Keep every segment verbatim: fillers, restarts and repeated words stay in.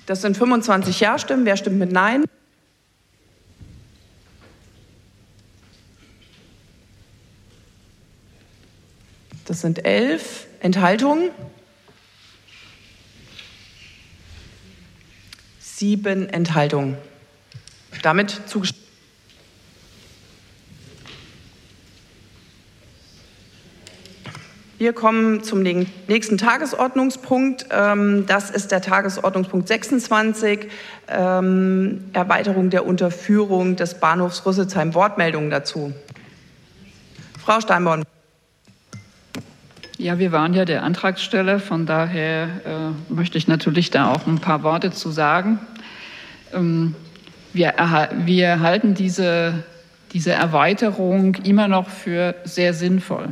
Das sind fünfundzwanzig Ja-Stimmen. Wer stimmt mit Nein? Das sind elf. Enthaltungen? Sieben Enthaltungen. Damit zugestimmt. Wir kommen zum nächsten Tagesordnungspunkt. Das ist der Tagesordnungspunkt sechsundzwanzig, Erweiterung der Unterführung des Bahnhofs Rüsselsheim. Wortmeldungen dazu. Frau Steinborn. Ja, wir waren ja der Antragsteller, von daher äh, möchte ich natürlich da auch ein paar Worte zu sagen. Ähm, wir, wir halten diese, diese Erweiterung immer noch für sehr sinnvoll.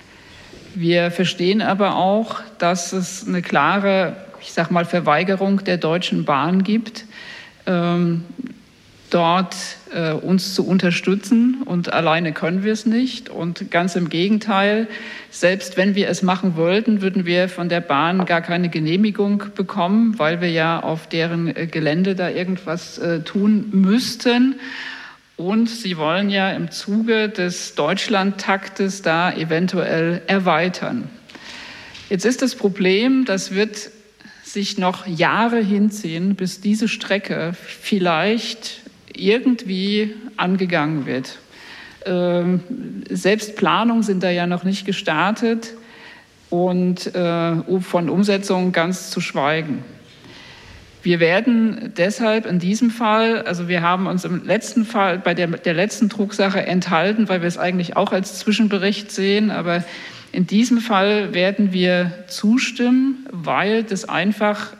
Wir verstehen aber auch, dass es eine klare, ich sag mal, Verweigerung der Deutschen Bahn gibt, ähm, dort äh, uns zu unterstützen, und alleine können wir es nicht. Und ganz im Gegenteil, selbst wenn wir es machen wollten, würden wir von der Bahn gar keine Genehmigung bekommen, weil wir ja auf deren äh, Gelände da irgendwas äh, tun müssten. Und sie wollen ja im Zuge des Deutschlandtaktes da eventuell erweitern. Jetzt ist das Problem, das wird sich noch Jahre hinziehen, bis diese Strecke vielleicht irgendwie angegangen wird. Ähm, selbst Planungen sind da ja noch nicht gestartet und äh, von Umsetzung ganz zu schweigen. Wir werden deshalb in diesem Fall, also wir haben uns im letzten Fall bei der, der letzten Drucksache enthalten, weil wir es eigentlich auch als Zwischenbericht sehen, aber in diesem Fall werden wir zustimmen, weil das einfach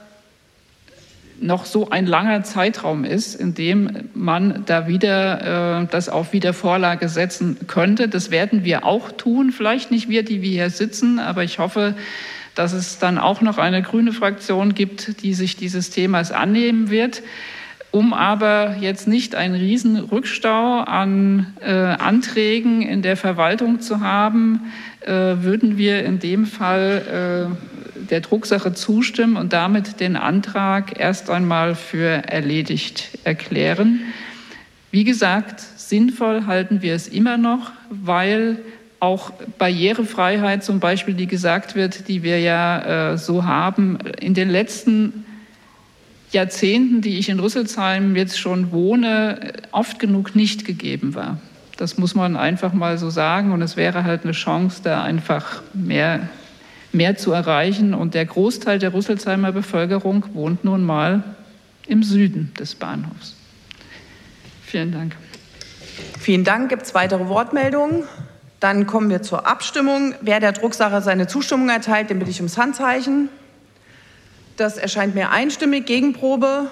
noch so ein langer Zeitraum ist, in dem man da wieder äh, das auf Wiedervorlage setzen könnte. Das werden wir auch tun, vielleicht nicht wir, die wir hier sitzen, aber ich hoffe, dass es dann auch noch eine grüne Fraktion gibt, die sich dieses Themas annehmen wird. Um aber jetzt nicht einen riesen Rückstau an äh, Anträgen in der Verwaltung zu haben, äh, würden wir in dem Fall äh, der Drucksache zustimmen und damit den Antrag erst einmal für erledigt erklären. Wie gesagt, sinnvoll halten wir es immer noch, weil auch Barrierefreiheit zum Beispiel, die gesagt wird, die wir ja äh, so haben, in den letzten Jahrzehnten, die ich in Rüsselsheim jetzt schon wohne, oft genug nicht gegeben war. Das muss man einfach mal so sagen. Und es wäre halt eine Chance, da einfach mehr, mehr zu erreichen. Und der Großteil der Rüsselsheimer Bevölkerung wohnt nun mal im Süden des Bahnhofs. Vielen Dank. Vielen Dank. Gibt es weitere Wortmeldungen? Dann kommen wir zur Abstimmung. Wer der Drucksache seine Zustimmung erteilt, den bitte ich ums Handzeichen. Das erscheint mir einstimmig. Gegenprobe?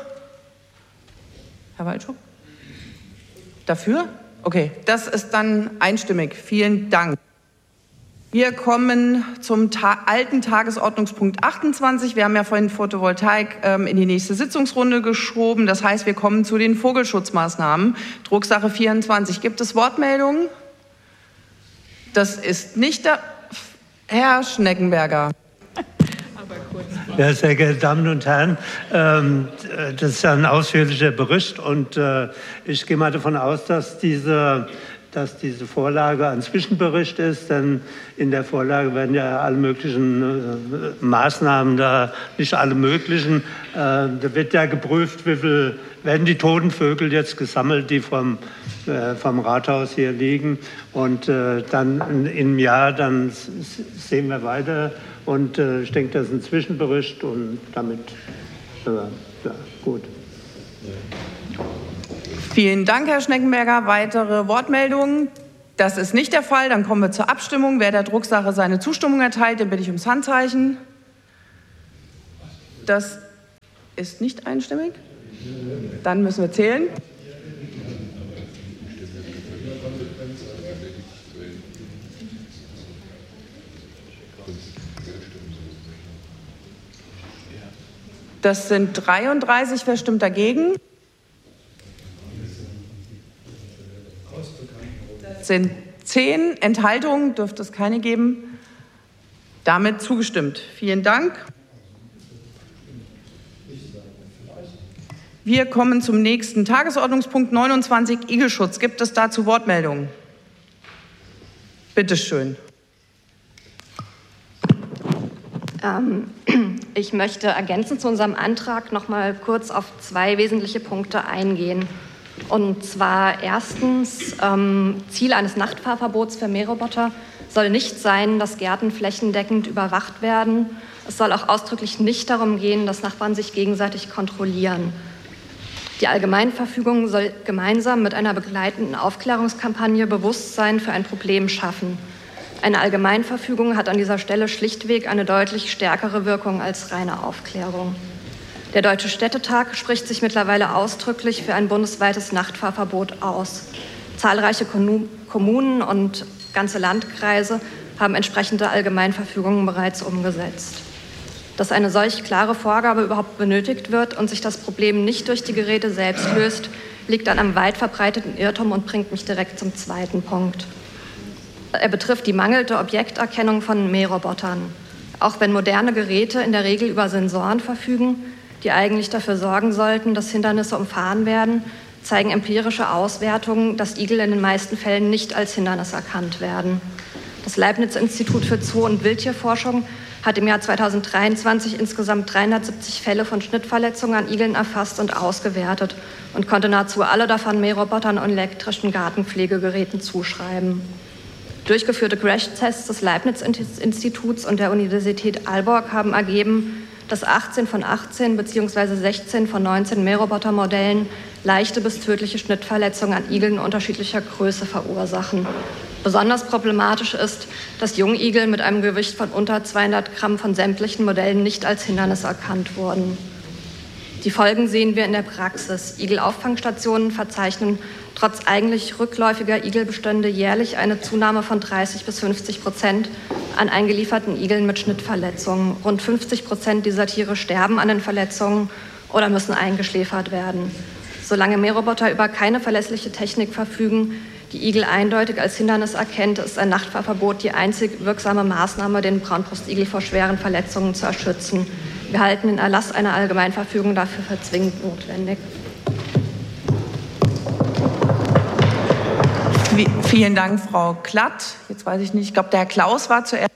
Herr Waldschuk? Dafür? Okay, das ist dann einstimmig. Vielen Dank. Wir kommen zum ta- alten Tagesordnungspunkt achtundzwanzig. Wir haben ja vorhin Photovoltaik ähm, in die nächste Sitzungsrunde geschoben. Das heißt, wir kommen zu den Vogelschutzmaßnahmen. Drucksache vierundzwanzig. Gibt es Wortmeldungen? Das ist nicht der Herr Schneckenberger. Ja, sehr geehrte Damen und Herren, ähm, das ist ja ein ausführlicher Bericht und äh, ich gehe mal davon aus, dass diese, dass diese Vorlage ein Zwischenbericht ist, denn in der Vorlage werden ja alle möglichen äh, Maßnahmen, da nicht alle möglichen, äh, da wird ja geprüft, wie viel werden die toten Vögel jetzt gesammelt, die vom, äh, vom Rathaus hier liegen, und äh, dann im Jahr, dann sehen wir weiter. Und äh, ich denke, das ist ein Zwischenbericht und damit, äh, ja, gut. Vielen Dank, Herr Schneckenberger. Weitere Wortmeldungen? Das ist nicht der Fall. Dann kommen wir zur Abstimmung. Wer der Drucksache seine Zustimmung erteilt, den bitte ich ums Handzeichen. Das ist nicht einstimmig. Dann müssen wir zählen. Das sind dreiunddreißig. Wer stimmt dagegen? Das sind zehn. Enthaltungen dürfte es keine geben. Damit zugestimmt. Vielen Dank. Wir kommen zum nächsten Tagesordnungspunkt neunundzwanzig, Igelschutz. Gibt es dazu Wortmeldungen? Bitte schön. Ähm, ich möchte ergänzend zu unserem Antrag noch mal kurz auf zwei wesentliche Punkte eingehen. Und zwar erstens, ähm, Ziel eines Nachtfahrverbots für Mähroboter soll nicht sein, dass Gärten flächendeckend überwacht werden. Es soll auch ausdrücklich nicht darum gehen, dass Nachbarn sich gegenseitig kontrollieren. Die Allgemeinverfügung soll gemeinsam mit einer begleitenden Aufklärungskampagne Bewusstsein für ein Problem schaffen. Eine Allgemeinverfügung hat an dieser Stelle schlichtweg eine deutlich stärkere Wirkung als reine Aufklärung. Der Deutsche Städtetag spricht sich mittlerweile ausdrücklich für ein bundesweites Nachtfahrverbot aus. Zahlreiche Kommunen und ganze Landkreise haben entsprechende Allgemeinverfügungen bereits umgesetzt. Dass eine solch klare Vorgabe überhaupt benötigt wird und sich das Problem nicht durch die Geräte selbst löst, liegt an einem weit verbreiteten Irrtum und bringt mich direkt zum zweiten Punkt. Er betrifft die mangelnde Objekterkennung von Mährobotern. Auch wenn moderne Geräte in der Regel über Sensoren verfügen, die eigentlich dafür sorgen sollten, dass Hindernisse umfahren werden, zeigen empirische Auswertungen, dass Igel in den meisten Fällen nicht als Hindernis erkannt werden. Das Leibniz-Institut für Zoo- und Wildtierforschung hat im Jahr zweitausenddreiundzwanzig insgesamt dreihundertsiebzig Fälle von Schnittverletzungen an Igeln erfasst und ausgewertet und konnte nahezu alle davon Mährobotern und elektrischen Gartenpflegegeräten zuschreiben. Durchgeführte Crash-Tests des Leibniz-Instituts und der Universität Aalborg haben ergeben, dass achtzehn von achtzehn bzw. sechzehn von neunzehn Mähroboter-Modellen leichte bis tödliche Schnittverletzungen an Igeln unterschiedlicher Größe verursachen. Besonders problematisch ist, dass Jungigel mit einem Gewicht von unter zweihundert Gramm von sämtlichen Modellen nicht als Hindernis erkannt wurden. Die Folgen sehen wir in der Praxis. Igelauffangsstationen verzeichnen trotz eigentlich rückläufiger Igelbestände jährlich eine Zunahme von dreißig bis fünfzig Prozent an eingelieferten Igeln mit Schnittverletzungen. Rund fünfzig Prozent dieser Tiere sterben an den Verletzungen oder müssen eingeschläfert werden. Solange Mähroboter über keine verlässliche Technik verfügen, die Igel eindeutig als Hindernis erkennt, ist ein Nachtfahrverbot die einzig wirksame Maßnahme, den Braunbrustigel vor schweren Verletzungen zu erschützen. Wir halten den Erlass einer Allgemeinverfügung dafür für zwingend notwendig. Vielen Dank, Frau Klatt. Jetzt weiß ich nicht, ich glaube, der Herr Klaus war zuerst.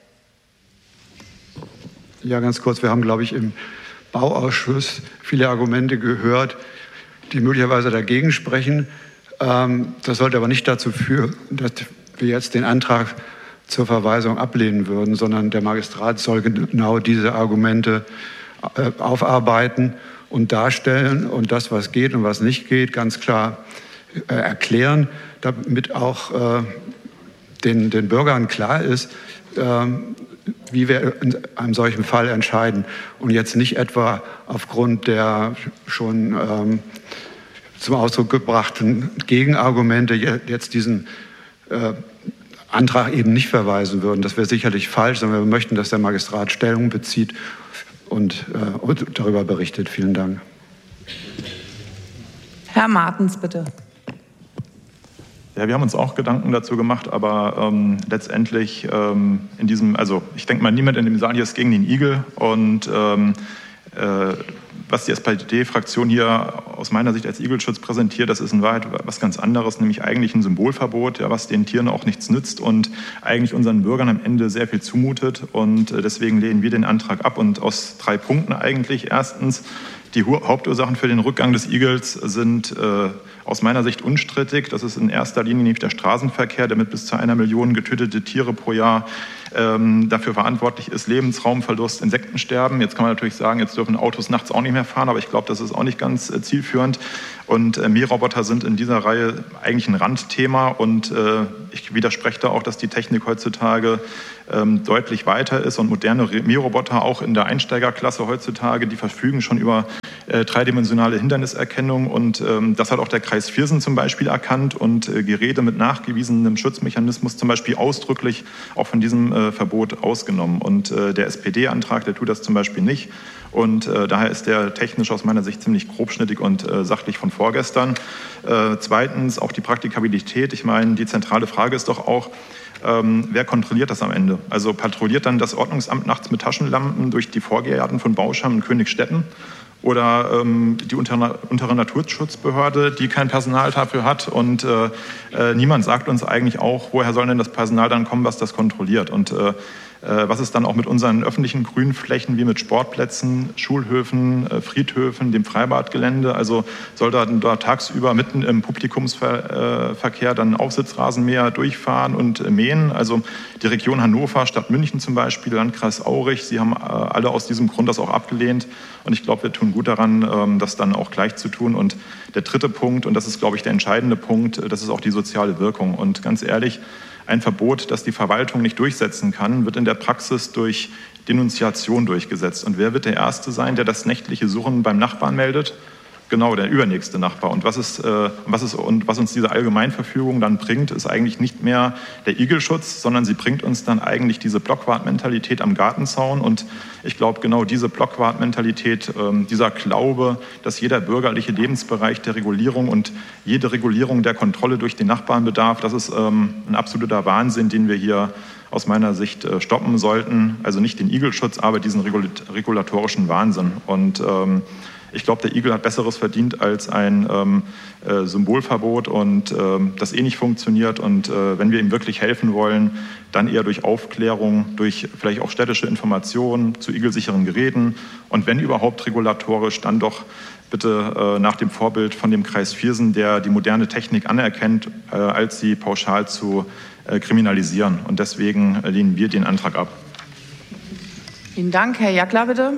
Ja, ganz kurz. Wir haben, glaube ich, im Bauausschuss viele Argumente gehört, die möglicherweise dagegen sprechen. Das sollte aber nicht dazu führen, dass wir jetzt den Antrag zur Verweisung ablehnen würden, sondern der Magistrat soll genau diese Argumente aufarbeiten und darstellen und das, was geht und was nicht geht, ganz klar erklären, damit auch den, den Bürgern klar ist, wie wir in einem solchen Fall entscheiden und jetzt nicht etwa aufgrund der schon ähm, zum Ausdruck gebrachten Gegenargumente jetzt diesen äh, Antrag eben nicht verweisen würden. Das wäre sicherlich falsch, sondern wir möchten, dass der Magistrat Stellung bezieht und, äh, und darüber berichtet. Vielen Dank. Herr Martens, bitte. Ja, wir haben uns auch Gedanken dazu gemacht, aber ähm, letztendlich ähm, in diesem, also ich denke mal, niemand in dem Saal hier ist gegen den Igel und ähm, äh, was die S P D-Fraktion hier aus meiner Sicht als Igelschutz präsentiert, das ist in Wahrheit was ganz anderes, nämlich eigentlich ein Symbolverbot, ja, was den Tieren auch nichts nützt und eigentlich unseren Bürgern am Ende sehr viel zumutet. Und deswegen lehnen wir den Antrag ab und aus drei Punkten eigentlich. Erstens, die Hauptursachen für den Rückgang des Igels sind äh, aus meiner Sicht unstrittig. Das ist in erster Linie nämlich der Straßenverkehr, der mit bis zu einer Million getötete Tiere pro Jahr ähm, dafür verantwortlich ist. Lebensraumverlust, Insektensterben. Jetzt kann man natürlich sagen, jetzt dürfen Autos nachts auch nicht mehr fahren, aber ich glaube, das ist auch nicht ganz äh, zielführend. Und äh, Mähroboter sind in dieser Reihe eigentlich ein Randthema und äh, ich widerspreche da auch, dass die Technik heutzutage ähm, deutlich weiter ist und moderne Mähroboter auch in der Einsteigerklasse heutzutage, die verfügen schon über äh, dreidimensionale Hinderniserkennung und ähm, das hat auch der Kreis Viersen zum Beispiel erkannt und äh, Geräte mit nachgewiesenem Schutzmechanismus zum Beispiel ausdrücklich auch von diesem äh, Verbot ausgenommen. Und äh, der S P D-Antrag, der tut das zum Beispiel nicht. Und äh, daher ist der technisch aus meiner Sicht ziemlich grobschnittig und äh, sachlich von vorgestern. Äh, zweitens auch die Praktikabilität. Ich meine, die zentrale Frage ist doch auch, ähm, wer kontrolliert das am Ende? Also patrouilliert dann das Ordnungsamt nachts mit Taschenlampen durch die Vorgärten von Bauscham und Königstetten? oder ähm, die untere, untere Naturschutzbehörde, die kein Personal dafür hat und äh, äh, niemand sagt uns eigentlich auch, woher soll denn das Personal dann kommen, was das kontrolliert und äh, was ist dann auch mit unseren öffentlichen Grünflächen wie mit Sportplätzen, Schulhöfen, Friedhöfen, dem Freibadgelände? Also soll da, da tagsüber mitten im Publikumsverkehr dann Aufsitzrasenmäher durchfahren und mähen? Also die Region Hannover, Stadt München zum Beispiel, Landkreis Aurich, sie haben alle aus diesem Grund das auch abgelehnt. Und ich glaube, wir tun gut daran, das dann auch gleich zu tun. Und der dritte Punkt, und das ist, glaube ich, der entscheidende Punkt, das ist auch die soziale Wirkung. Und ganz ehrlich, ein Verbot, das die Verwaltung nicht durchsetzen kann, wird in der Praxis durch Denunziation durchgesetzt. Und wer wird der Erste sein, der das nächtliche Surren beim Nachbarn meldet? Genau, der übernächste Nachbar. Und was, ist, äh, was, ist, und was uns diese Allgemeinverfügung dann bringt, ist eigentlich nicht mehr der Igelschutz, sondern sie bringt uns dann eigentlich diese Blockwartmentalität am Gartenzaun. Und ich glaube, genau diese Blockwartmentalität, äh, dieser Glaube, dass jeder bürgerliche Lebensbereich der Regulierung und jede Regulierung der Kontrolle durch den Nachbarn bedarf, das ist ähm, ein absoluter Wahnsinn, den wir hier aus meiner Sicht äh, stoppen sollten. Also nicht den Igelschutz, aber diesen regulatorischen Wahnsinn. Und ähm, ich glaube, der Igel hat Besseres verdient als ein ähm, äh, Symbolverbot und ähm, das eh nicht funktioniert. Und äh, wenn wir ihm wirklich helfen wollen, dann eher durch Aufklärung, durch vielleicht auch städtische Informationen zu igelsicheren Geräten und wenn überhaupt regulatorisch, dann doch bitte äh, nach dem Vorbild von dem Kreis Viersen, der die moderne Technik anerkennt, äh, als sie pauschal zu äh, kriminalisieren. Und deswegen äh, lehnen wir den Antrag ab. Vielen Dank. Herr Jackler, bitte.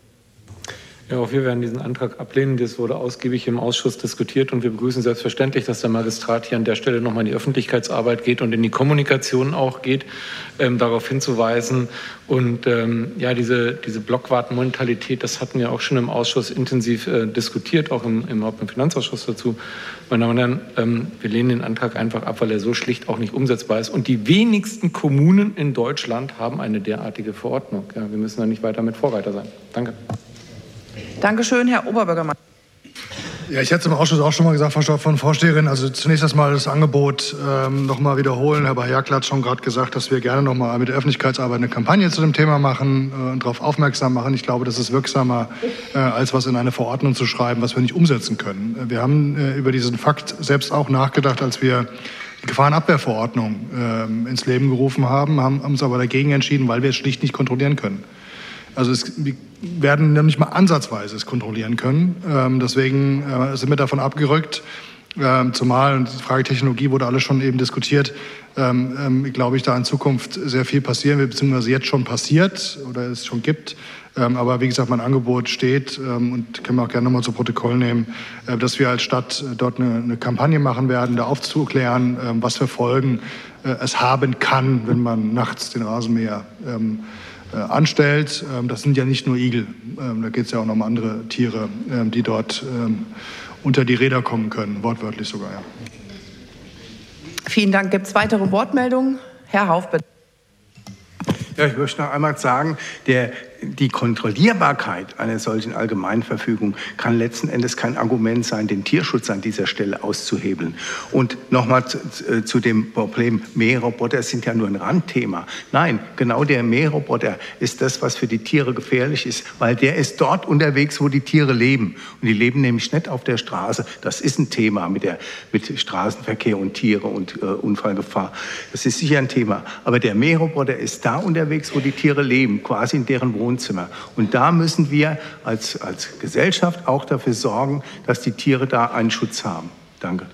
Ja, auch wir werden diesen Antrag ablehnen. Das wurde ausgiebig im Ausschuss diskutiert und wir begrüßen selbstverständlich, dass der Magistrat hier an der Stelle nochmal in die Öffentlichkeitsarbeit geht und in die Kommunikation auch geht, ähm, darauf hinzuweisen. Und ähm, ja, diese, diese Blockwartenmentalität, das hatten wir auch schon im Ausschuss intensiv äh, diskutiert, auch im, im, im Finanzausschuss dazu. Meine Damen und Herren, ähm, wir lehnen den Antrag einfach ab, weil er so schlicht auch nicht umsetzbar ist. Und die wenigsten Kommunen in Deutschland haben eine derartige Verordnung. Ja, wir müssen da nicht weiter mit Vorreiter sein. Danke. Dankeschön, Herr Oberbürgermeister. Ja, ich hätte es im Ausschuss auch schon mal gesagt, Frau Vorsteherin. Also zunächst erstmal das Angebot ähm, noch mal wiederholen. Herr Jackler hat schon gerade gesagt, dass wir gerne noch mal mit der Öffentlichkeitsarbeit eine Kampagne zu dem Thema machen äh, und darauf aufmerksam machen. Ich glaube, das ist wirksamer, äh, als was in eine Verordnung zu schreiben, was wir nicht umsetzen können. Wir haben äh, über diesen Fakt selbst auch nachgedacht, als wir die Gefahrenabwehrverordnung äh, ins Leben gerufen haben, haben, haben uns aber dagegen entschieden, weil wir es schlicht nicht kontrollieren können. Also es, wir werden nämlich mal ansatzweise es kontrollieren können. Ähm, deswegen äh, sind wir davon abgerückt. Ähm, zumal, und die Frage Technologie wurde alles schon eben diskutiert, ähm, ähm, glaube ich, da in Zukunft sehr viel passieren wird, beziehungsweise jetzt schon passiert oder es schon gibt. Ähm, aber wie gesagt, mein Angebot steht ähm, und können wir auch gerne nochmal zu Protokoll nehmen, äh, dass wir als Stadt äh, dort eine, eine Kampagne machen werden, da aufzuklären, äh, was für Folgen äh, es haben kann, wenn man nachts den Rasenmäher ähm, anstellt. Das sind ja nicht nur Igel, da geht es ja auch noch um andere Tiere, die dort unter die Räder kommen können, wortwörtlich sogar. Ja. Vielen Dank. Gibt es weitere Wortmeldungen? Herr Hauff, bitte. Ja, ich möchte noch einmal sagen, der, die Kontrollierbarkeit einer solchen Allgemeinverfügung kann letzten Endes kein Argument sein, den Tierschutz an dieser Stelle auszuhebeln. Und nochmal zu, zu dem Problem, Mähroboter sind ja nur ein Randthema. Nein, genau der Mähroboter ist das, was für die Tiere gefährlich ist, weil der ist dort unterwegs, wo die Tiere leben. Und die leben nämlich nicht auf der Straße. Das ist ein Thema mit, der, mit Straßenverkehr und Tiere und äh, Unfallgefahr. Das ist sicher ein Thema. Aber der Mähroboter ist da unterwegs, wo die Tiere leben, quasi in deren Wohnzimmer. Und da müssen wir als, als Gesellschaft auch dafür sorgen, dass die Tiere da einen Schutz haben. Danke.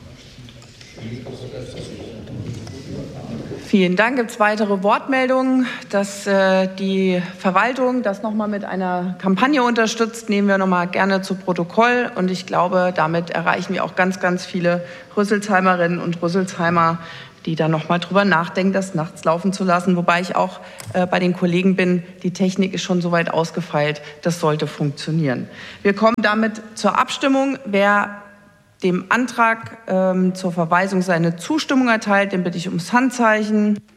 Vielen Dank. Gibt es weitere Wortmeldungen? Dass äh, die Verwaltung das noch mal mit einer Kampagne unterstützt, nehmen wir noch mal gerne zu Protokoll. Und ich glaube, damit erreichen wir auch ganz, ganz viele Rüsselsheimerinnen und Rüsselsheimer, die da noch mal drüber nachdenken, das nachts laufen zu lassen. Wobei ich auch äh, bei den Kollegen bin, die Technik ist schon so weit ausgefeilt, das sollte funktionieren. Wir kommen damit zur Abstimmung. Wer dem Antrag ähm, zur Verweisung seine Zustimmung erteilt, den bitte ich ums Handzeichen.